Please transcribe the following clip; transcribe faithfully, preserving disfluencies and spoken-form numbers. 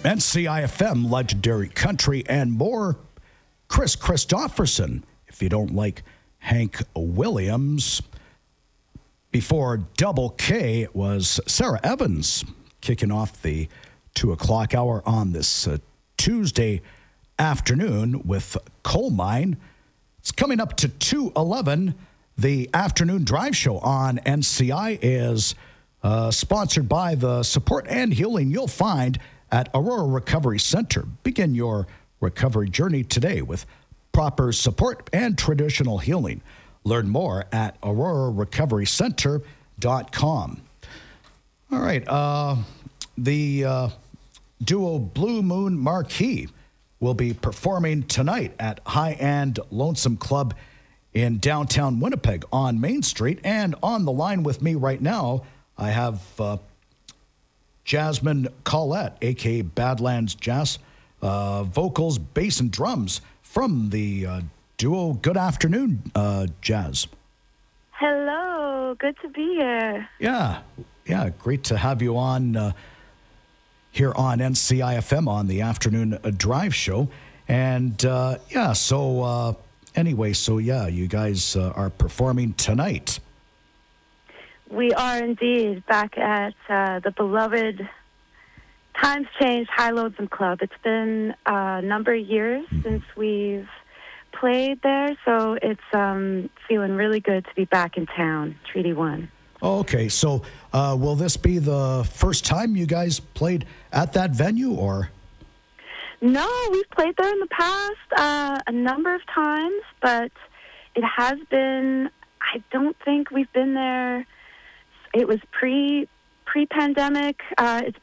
N C I F M, Legendary Country, and more. Chris Christopherson, if you don't like Hank Williams. Before Double K, it was Sarah Evans kicking off the two o'clock hour on this uh, Tuesday afternoon with Coal Mine. It's coming up to two eleven. The afternoon drive show on N C I is uh, sponsored by the support and healing you'll find at Aurora Recovery Center. Begin your recovery journey today with proper support and traditional healing. Learn more at aurora recovery center dot com. All right. Uh, the uh, duo Blue Moon Marquee will be performing tonight at High End Lonesome Club in downtown Winnipeg on Main Street. And on the line with me right now, I have uh, Jasmine Collette, a k a. Badlands Jazz, uh, vocals, bass, and drums from the uh, duo. Good afternoon, uh, Jazz. Hello, good to be here. Yeah, yeah, great to have you on uh, here on N C I F M on the afternoon uh, drive show. And uh, yeah, so uh, anyway, so yeah, you guys uh, are performing tonight. We are indeed back at uh, the beloved Times Changed High Lonesome Club. It's been a number of years mm-hmm. since we've played there, so it's um, feeling really good to be back in town, Treaty One. Oh, okay, so uh, will this be the first time you guys played at that venue, or? No, we've played there in the past uh, a number of times, but it has been, I don't think we've been there. It was pre, pre-pandemic. Uh, it's